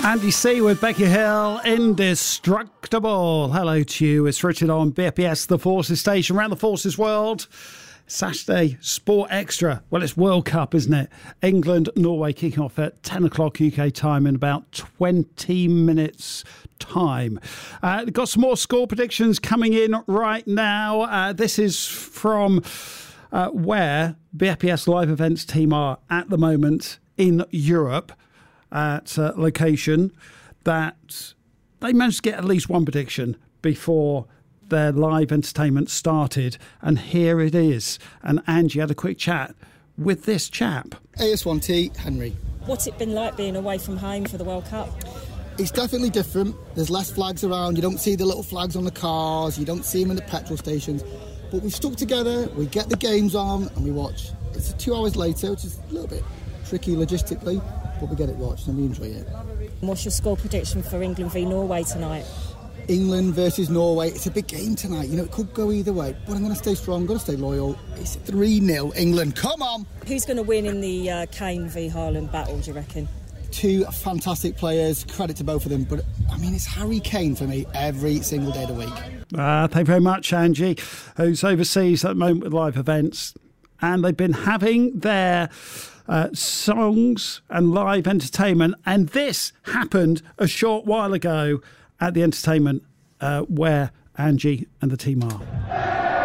Andy C with Becky Hill, Indestructible. Hello to you. It's Richard on BFBS, the Forces Station, around the Forces world. Saturday, Sport Extra. Well, it's World Cup, isn't it? England, Norway kicking off at 10 o'clock UK time in about 20 minutes time. Got some more score predictions coming in right now. This is from where BFBS Live Events team are at the moment in Europe, at a location that they managed to get at least one prediction before their live entertainment started. And here it is. And Angie had a quick chat with this chap. AS1T, Henry. What's it been like being away from home for the World Cup? It's definitely different. There's less flags around. You don't see the little flags on the cars. You don't see them in the petrol stations. But we've stuck together. We get the games on and we watch. It's 2 hours later, which is a little bit tricky logistically. But we get it watched and we enjoy it. What's your score prediction for England v Norway tonight? England versus Norway. It's a big game tonight. You know, it could go either way. But I'm going to stay strong, I'm going to stay loyal. It's 3-0 England. Come on! Who's going to win in the Kane v Haaland battle, do you reckon? Two fantastic players. Credit to both of them. But, I mean, it's Harry Kane for me every single day of the week. Thank you very much, Angie, who's overseas at the moment with live events. And they've been having their songs and live entertainment, and this happened a short while ago at the entertainment where Angie and the team are.